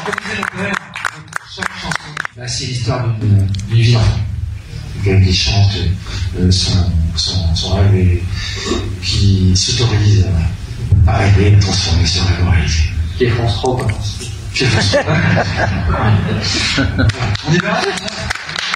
Relisez le poème, chaque chanson. Là, c'est l'histoire d'une vie d'enfant. Qui chante son rêve et qui s'autorise à rêver, à transformer ce rêve en réalité. Qui est France 3 ou pas? On y va?